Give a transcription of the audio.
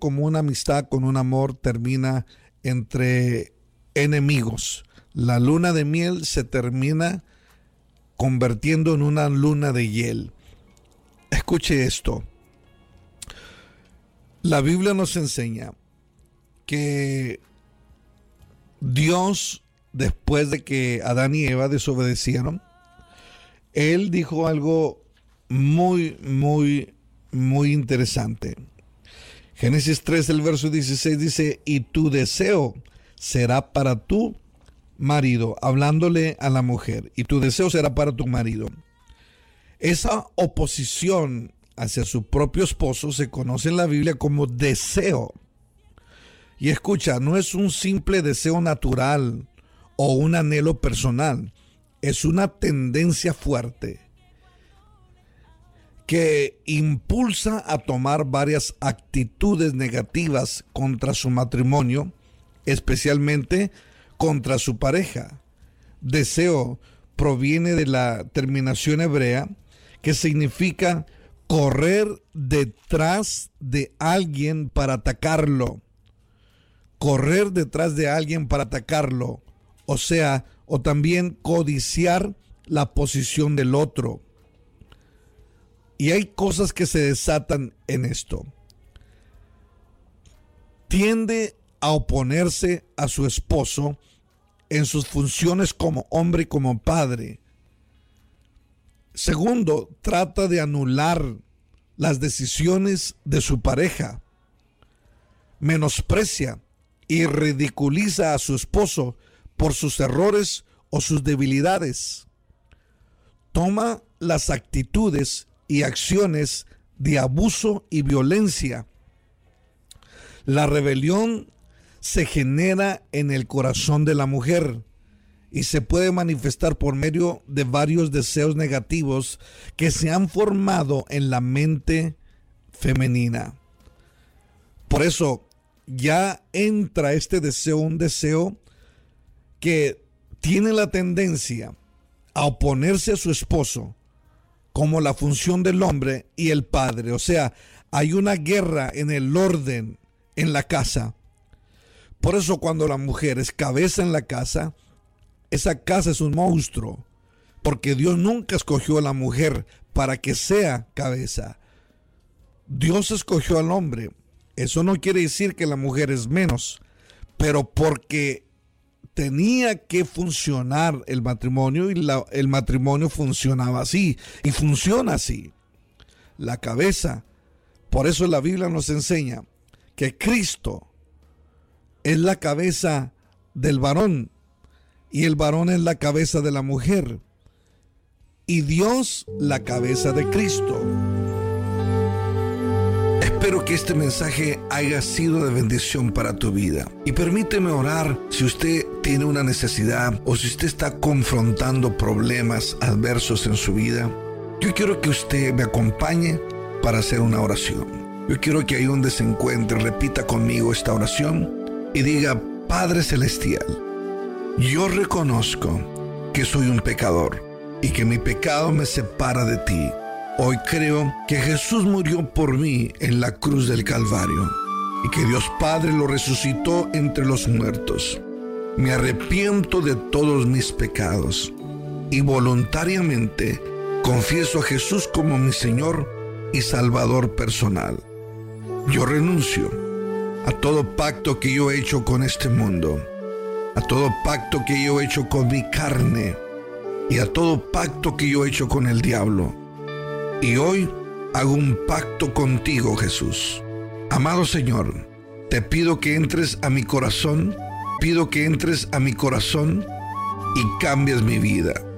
como una amistad con un amor termina entre enemigos. La luna de miel se termina convirtiendo en una luna de hiel. Escuche esto. La Biblia nos enseña que Dios, después de que Adán y Eva desobedecieron, Él dijo algo muy interesante. Génesis 3, el verso 16 dice: y tu deseo será para tu marido, hablándole a la mujer, y tu deseo será para tu marido. Esa oposición hacia su propio esposo se conoce en la Biblia como deseo. Y escucha, no es un simple deseo natural o un anhelo personal, es una tendencia fuerte que impulsa a tomar varias actitudes negativas contra su matrimonio, especialmente contra su pareja. Deseo proviene de la terminación hebrea que significa correr detrás de alguien para atacarlo. Correr detrás de alguien para atacarlo. O sea, o también codiciar la posición del otro. Y hay cosas que se desatan en esto. Tiende a oponerse a su esposo en sus funciones como hombre y como padre. Segundo, trata de anular las decisiones de su pareja. Menosprecia y ridiculiza a su esposo por sus errores o sus debilidades. Toma las actitudes y acciones de abuso y violencia. La rebelión se genera en el corazón de la mujer y se puede manifestar por medio de varios deseos negativos que se han formado en la mente femenina. Por eso ya entra este deseo, un deseo que tiene la tendencia a oponerse a su esposo como la función del hombre y el padre. O sea, hay una guerra en el orden en la casa. Por eso cuando la mujer es cabeza en la casa, esa casa es un monstruo, porque Dios nunca escogió a la mujer para que sea cabeza. Dios escogió al hombre. Eso no quiere decir que la mujer es menos, pero porque tenía que funcionar el matrimonio y el matrimonio funcionaba así y funciona así. La cabeza. Por eso la Biblia nos enseña que Cristo es la cabeza del varón y el varón es la cabeza de la mujer y Dios la cabeza de Cristo. Espero que este mensaje haya sido de bendición para tu vida. Y permíteme orar si usted tiene una necesidad o si usted está confrontando problemas adversos en su vida. Yo quiero que usted me acompañe para hacer una oración. Yo quiero que ahí donde se encuentre repita conmigo esta oración y diga: Padre Celestial, yo reconozco que soy un pecador y que mi pecado me separa de ti. Hoy creo que Jesús murió por mí en la cruz del Calvario y que Dios Padre lo resucitó entre los muertos. Me arrepiento de todos mis pecados y voluntariamente confieso a Jesús como mi Señor y Salvador personal. Yo renuncio a todo pacto que yo he hecho con este mundo, a todo pacto que yo he hecho con mi carne y a todo pacto que yo he hecho con el diablo. Y hoy hago un pacto contigo, Jesús. Amado Señor, te pido que entres a mi corazón, y cambies mi vida.